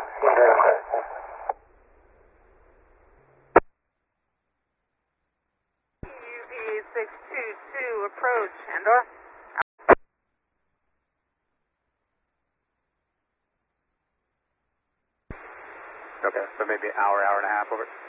UV622 approach, Endor. Okay, so maybe an hour, hour and a half over.